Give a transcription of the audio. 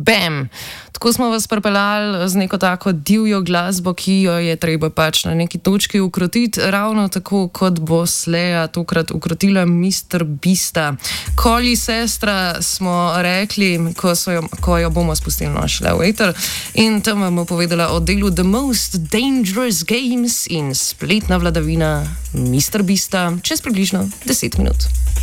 Bam! Tako smo vas pripeljali z neko tako divjo glasbo, ki jo je treba pač na neki točki ukrotiti, ravno tako kot bo Sleja tokrat ukrotila Mr. Beasta. Koli sestra smo rekli, ko jo bomo spustili šele v eter, in tam vam bo povedala o delu The Most Dangerous Games in spletna vladavina Mr. Beasta čez približno 10 minut.